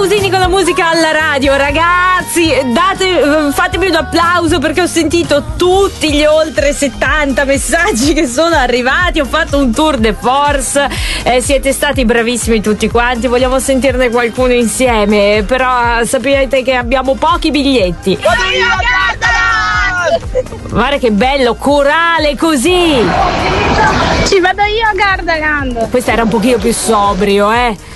Pausini con la musica alla radio, ragazzi, fatemi un applauso perché ho sentito tutti gli oltre 70 messaggi che sono arrivati, ho fatto un tour de force, siete stati bravissimi tutti quanti, vogliamo sentirne qualcuno insieme, però sapete che abbiamo pochi biglietti. Guarda che bello, corale così. Ci vado io a Gardaland. Questo era un pochino più sobrio,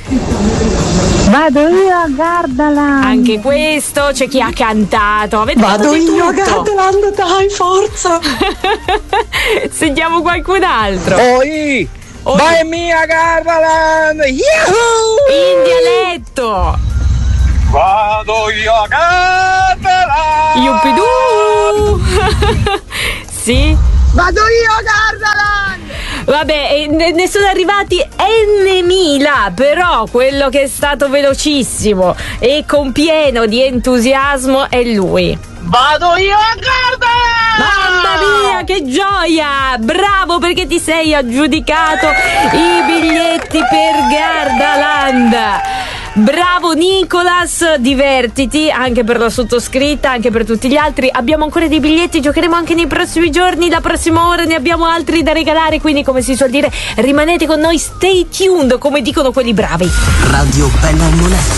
Vado io a Gardaland. Anche questo c'è chi ha cantato. Vado io a Gardaland, dai, forza. Sentiamo qualcun altro. Oi! Vai mia Gardaland! Yahoo! In dialetto. Vado io a Gardaland! Yuppidù! Sì? Vado io a Gardaland! Vabbè, ne sono arrivati N.000, però quello che è stato velocissimo e con pieno di entusiasmo è lui. Vado io a Gardaland! Mamma mia, che gioia! Bravo, perché ti sei aggiudicato i biglietti per Gardaland. Bravo Nicolas, divertiti anche per la sottoscritta, anche per tutti gli altri. Abbiamo ancora dei biglietti, giocheremo anche nei prossimi giorni, la prossima ora ne abbiamo altri da regalare, quindi come si suol dire rimanete con noi, stay tuned, come dicono quelli bravi. Radio Bella e Moneta.